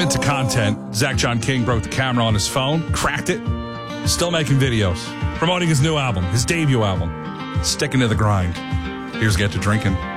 into content. Zach John King broke the camera on his phone, cracked it, still making videos, promoting his new album, his debut album, sticking to the grind. Here's Get to Drinking.